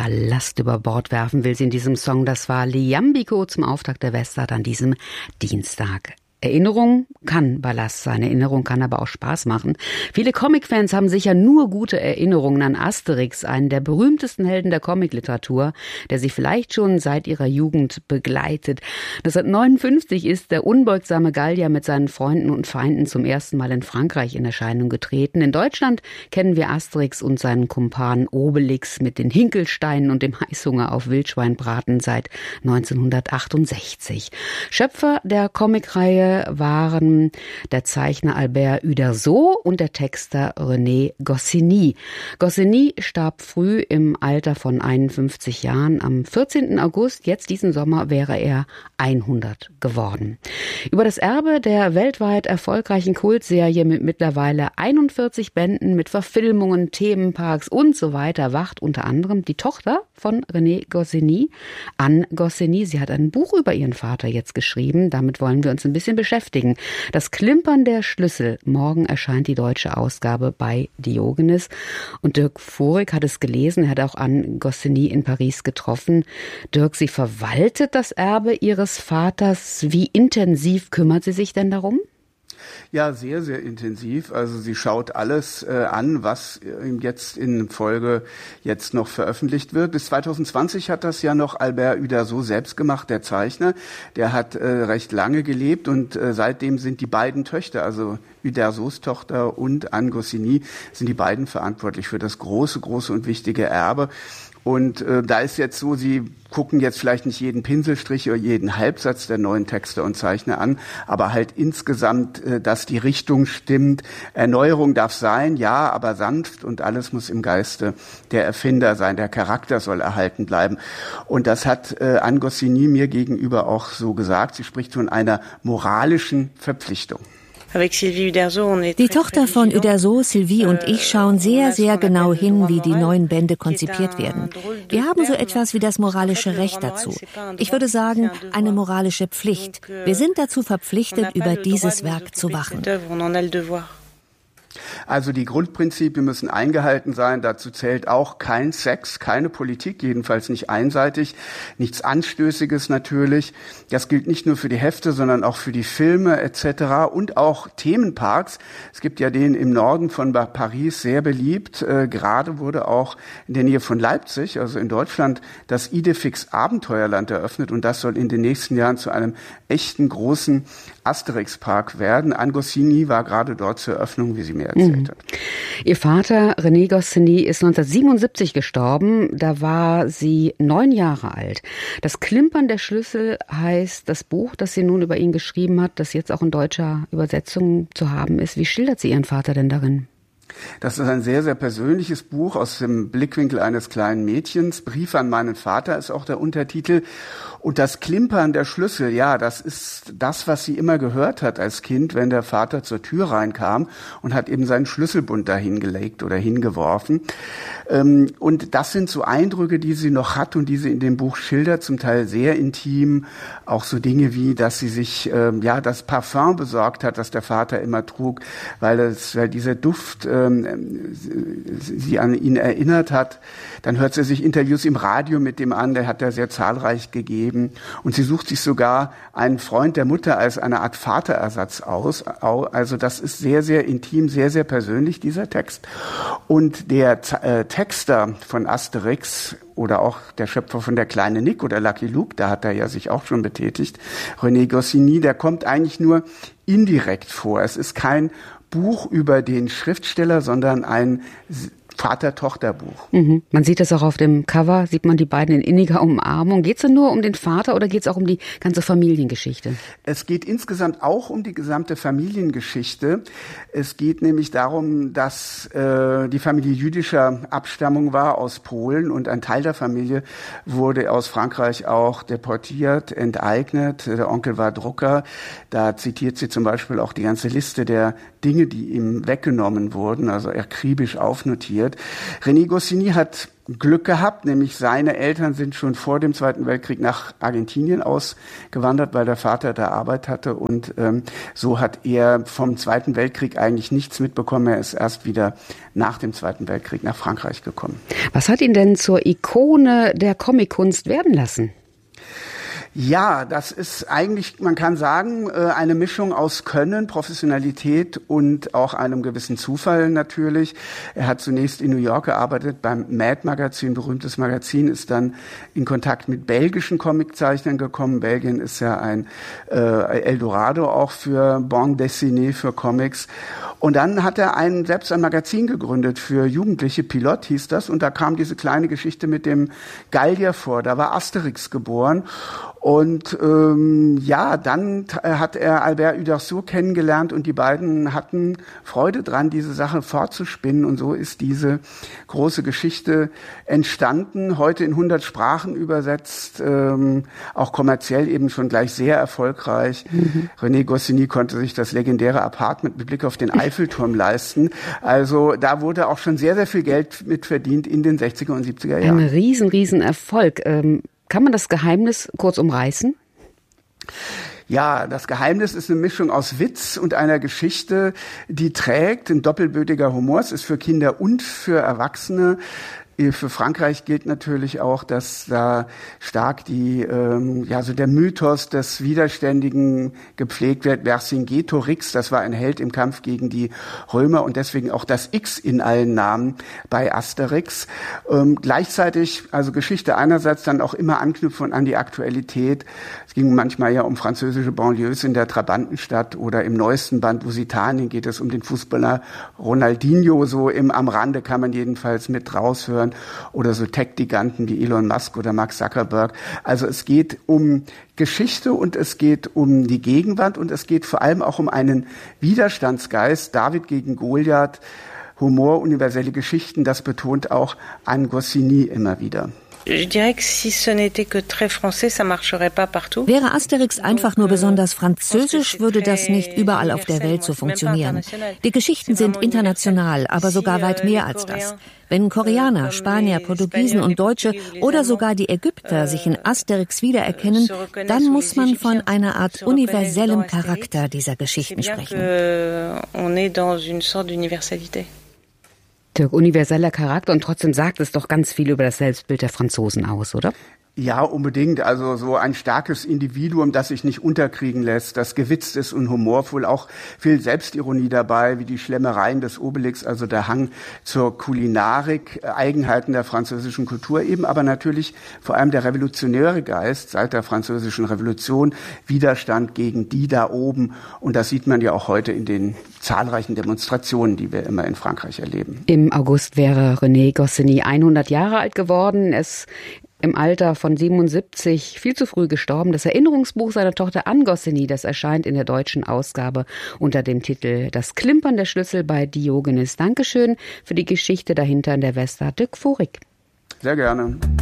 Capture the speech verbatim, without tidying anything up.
Ballast über Bord werfen will sie in diesem Song. Das war Liambico zum Auftakt der Westart an diesem Dienstag. Erinnerung kann Ballast sein, Erinnerung kann aber auch Spaß machen. Viele Comicfans haben sicher nur gute Erinnerungen an Asterix, einen der berühmtesten Helden der Comicliteratur, der sie vielleicht schon seit ihrer Jugend begleitet. neunzehnhundertneunundfünfzig ist der unbeugsame Gallier mit seinen Freunden und Feinden zum ersten Mal in Frankreich in Erscheinung getreten. In Deutschland kennen wir Asterix und seinen Kumpan Obelix mit den Hinkelsteinen und dem Heißhunger auf Wildschweinbraten seit neunzehnhundertachtundsechzig. Schöpfer der Comicreihe waren der Zeichner Albert Uderzo und der Texter René Goscinny. Goscinny starb früh im Alter von einundfünfzig Jahren. Am vierzehnten August, jetzt diesen Sommer, wäre er hundert geworden. Über das Erbe der weltweit erfolgreichen Kultserie mit mittlerweile einundvierzig Bänden, mit Verfilmungen, Themenparks und so weiter wacht unter anderem die Tochter von René Goscinny, Anne Goscinny. Sie hat ein Buch über ihren Vater jetzt geschrieben. Damit wollen wir uns ein bisschen beschäftigen. Das Klimpern der Schlüssel. Morgen erscheint die deutsche Ausgabe bei Diogenes. Und Dirk Vorig hat es gelesen. Er hat auch Anne Goscinny in Paris getroffen. Dirk, sie verwaltet das Erbe ihres Vaters. Wie intensiv kümmert sie sich denn darum? Ja, sehr, sehr intensiv. Also sie schaut alles äh, an, was äh, jetzt in Folge jetzt noch veröffentlicht wird. Bis zwanzig zwanzig hat das ja noch Albert Uderzo selbst gemacht, der Zeichner. Der hat äh, recht lange gelebt und äh, seitdem sind die beiden Töchter, also Uderzos Tochter und Anne Goscinny, sind die beiden verantwortlich für das große, große und wichtige Erbe. Und äh, da ist jetzt so, sie gucken jetzt vielleicht nicht jeden Pinselstrich oder jeden Halbsatz der neuen Texter und Zeichner an, aber halt insgesamt, äh, dass die Richtung stimmt. Erneuerung darf sein, ja, aber sanft, und alles muss im Geiste der Erfinder sein. Der Charakter soll erhalten bleiben. Und das hat äh, Anne Goscinny mir gegenüber auch so gesagt. Sie spricht von einer moralischen Verpflichtung. Die Tochter von Uderzo, Sylvie und ich schauen sehr, sehr genau hin, wie die neuen Bände konzipiert werden. Wir haben so etwas wie das moralische Recht dazu. Ich würde sagen, eine moralische Pflicht. Wir sind dazu verpflichtet, über dieses Werk zu wachen. Also die Grundprinzipien müssen eingehalten sein. Dazu zählt auch kein Sex, keine Politik, jedenfalls nicht einseitig, nichts Anstößiges natürlich. Das gilt nicht nur für die Hefte, sondern auch für die Filme et cetera und auch Themenparks. Es gibt ja den im Norden von Paris, sehr beliebt. Äh, gerade wurde auch in der Nähe von Leipzig, also in Deutschland, das Idefix Abenteuerland eröffnet, und das soll in den nächsten Jahren zu einem echten großen Asterix-Park werden. Anne Goscinny war gerade dort zur Eröffnung, wie sie mir erzählt mhm. hat. Ihr Vater René Goscinny ist neunzehnhundertsiebenundsiebzig gestorben. Da war sie neun Jahre alt. Das Klimpern der Schlüssel heißt das Buch, das sie nun über ihn geschrieben hat, das jetzt auch in deutscher Übersetzung zu haben ist. Wie schildert sie ihren Vater denn darin? Das ist ein sehr, sehr persönliches Buch aus dem Blickwinkel eines kleinen Mädchens. Brief an meinen Vater ist auch der Untertitel. Und das Klimpern der Schlüssel, ja, das ist das, was sie immer gehört hat als Kind, wenn der Vater zur Tür reinkam und hat eben seinen Schlüsselbund dahin gelegt oder hingeworfen. Und das sind so Eindrücke, die sie noch hat und die sie in dem Buch schildert, zum Teil sehr intim. Auch so Dinge wie, dass sie sich, ja, das Parfum besorgt hat, das der Vater immer trug, weil es, weil dieser Duft sie an ihn erinnert hat. Dann hört sie sich Interviews im Radio mit dem an, der hat er sehr zahlreich gegeben. Und sie sucht sich sogar einen Freund der Mutter als eine Art Vaterersatz aus. Also das ist sehr, sehr intim, sehr, sehr persönlich, dieser Text. Und der äh, Texter von Asterix oder auch der Schöpfer von Der kleine Nick oder Lucky Luke, da hat er ja sich auch schon betätigt, René Goscinny, der kommt eigentlich nur indirekt vor. Es ist kein Buch über den Schriftsteller, sondern ein Vater-Tochter-Buch. Mhm. Man sieht das auch auf dem Cover, sieht man die beiden in inniger Umarmung. Geht es denn nur um den Vater oder geht es auch um die ganze Familiengeschichte? Es geht insgesamt auch um die gesamte Familiengeschichte. Es geht nämlich darum, dass äh, die Familie jüdischer Abstammung war aus Polen und ein Teil der Familie wurde aus Frankreich auch deportiert, enteignet. Der Onkel war Drucker. Da zitiert sie zum Beispiel auch die ganze Liste der Dinge, die ihm weggenommen wurden, also akribisch aufnotiert. wird. René Goscinny hat Glück gehabt, nämlich seine Eltern sind schon vor dem Zweiten Weltkrieg nach Argentinien ausgewandert, weil der Vater da Arbeit hatte und ähm, so hat er vom Zweiten Weltkrieg eigentlich nichts mitbekommen. Er ist erst wieder nach dem Zweiten Weltkrieg nach Frankreich gekommen. Was hat ihn denn zur Ikone der Comickunst werden lassen? Ja, das ist eigentlich, man kann sagen, eine Mischung aus Können, Professionalität und auch einem gewissen Zufall natürlich. Er hat zunächst in New York gearbeitet beim Mad-Magazin, berühmtes Magazin, ist dann in Kontakt mit belgischen Comiczeichnern gekommen. Belgien ist ja ein äh, Eldorado auch für Bande dessinée, für Comics. Und dann hat er ein, selbst ein Magazin gegründet für Jugendliche, Pilot hieß das, und da kam diese kleine Geschichte mit dem Gallier vor. Da war Asterix geboren. Und ähm, ja, dann t- hat er Albert Uderzo kennengelernt und die beiden hatten Freude dran, diese Sache fortzuspinnen. Und so ist diese große Geschichte entstanden, heute in hundert Sprachen übersetzt, ähm, auch kommerziell eben schon gleich sehr erfolgreich. Mhm. René Goscinny konnte sich das legendäre Apartment mit Blick auf den Eiffelturm leisten. Also da wurde auch schon sehr, sehr viel Geld mit verdient in den sechziger und siebziger Jahren. Ein riesen, riesen Erfolg. Ähm Kann man das Geheimnis kurz umreißen? Ja, das Geheimnis ist eine Mischung aus Witz und einer Geschichte, die trägt. Ein doppelbödiger Humor. Es ist für Kinder und für Erwachsene. Für Frankreich gilt natürlich auch, dass da stark die, ähm, ja, so der Mythos des Widerständigen gepflegt wird. Vercingetorix, das war ein Held im Kampf gegen die Römer und deswegen auch das X in allen Namen bei Asterix. Ähm, gleichzeitig, also Geschichte einerseits, dann auch immer Anknüpfung an die Aktualität. Es ging manchmal ja um französische Banlieues in der Trabantenstadt oder im neuesten Band Lusitanien geht es um den Fußballer Ronaldinho. So im am Rande kann man jedenfalls mit raushören. Oder so Tech-Giganten wie Elon Musk oder Mark Zuckerberg. Also es geht um Geschichte und es geht um die Gegenwart und es geht vor allem auch um einen Widerstandsgeist. David gegen Goliath, Humor, universelle Geschichten, das betont auch Anne Goscinny immer wieder. Wäre Asterix einfach nur besonders französisch, würde das nicht überall auf der Welt so funktionieren. Die Geschichten sind international, aber sogar weit mehr als das. Wenn Koreaner, Spanier, Portugiesen und Deutsche oder sogar die Ägypter sich in Asterix wiedererkennen, dann muss man von einer Art universellem Charakter dieser Geschichten sprechen. Universeller Charakter und trotzdem sagt es doch ganz viel über das Selbstbild der Franzosen aus, oder? Ja, unbedingt. Also so ein starkes Individuum, das sich nicht unterkriegen lässt, das gewitzt ist und humorvoll, auch viel Selbstironie dabei, wie die Schlemmereien des Obelix, also der Hang zur Kulinarik, Eigenheiten der französischen Kultur eben, aber natürlich vor allem der revolutionäre Geist seit der französischen Revolution, Widerstand gegen die da oben. Und das sieht man ja auch heute in den zahlreichen Demonstrationen, die wir immer in Frankreich erleben. Im August wäre René Goscinny hundert Jahre alt geworden. Es im Alter von siebenundsiebzig viel zu früh gestorben. Das Erinnerungsbuch seiner Tochter Anne Goscinny, das erscheint in der deutschen Ausgabe unter dem Titel Das Klimpern der Schlüssel bei Diogenes. Dankeschön für die Geschichte dahinter in der Vesta, Dirk Vorig. Sehr gerne.